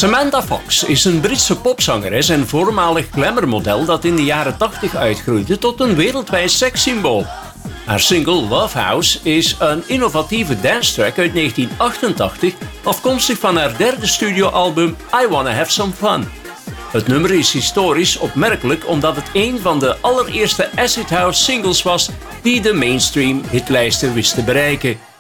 Samantha Fox is een Britse popzangeres en voormalig glamourmodel dat in de jaren 80 uitgroeide tot een wereldwijd sekssymbool. Haar single Love House is een innovatieve dance-track uit 1988, afkomstig van haar derde studioalbum I Wanna Have Some Fun. Het nummer is historisch opmerkelijk omdat het een van de allereerste acid house singles was die de mainstream hitlijsten wist te bereiken.